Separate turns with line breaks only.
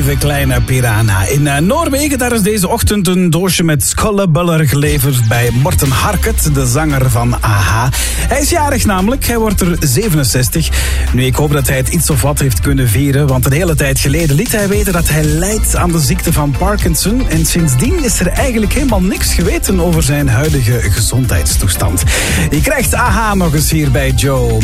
lieve kleine piranha. In Noorwegen daar is deze ochtend een doosje met skollebuller geleverd bij Morten Harket, de zanger van A.H. Hij is jarig namelijk, hij wordt er 67. Nu, ik hoop dat hij het iets of wat heeft kunnen vieren, want een hele tijd geleden liet hij weten dat hij lijdt aan de ziekte van Parkinson. En sindsdien is er eigenlijk helemaal niks geweten over zijn huidige gezondheidstoestand. Je krijgt A.H. nog eens hier bij Joe.